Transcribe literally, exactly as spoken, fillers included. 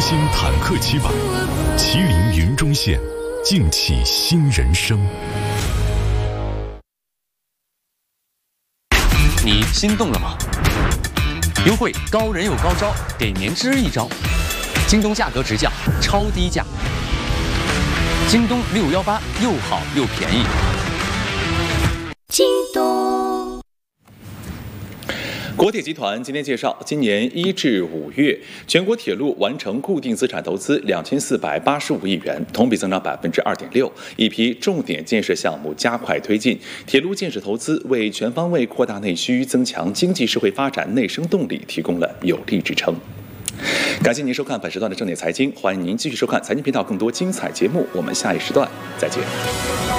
星坦克七百，麒麟云中线，尽启新人生。 你心动了吗？优惠高人有高招，给您支一招。京东价格直降，超低价。京东六幺八又好又便宜。 京东。 国铁集团今天介绍，今年一至五月，全国铁路完成固定资产投资两千四百八十五亿元，同比增长百分之二点六。一批重点建设项目加快推进，铁路建设投资为全方位扩大内需、增强经济社会发展内生动力提供了有力支撑。感谢您收看本时段的正点财经，欢迎您继续收看财经频道更多精彩节目，我们下一时段再见。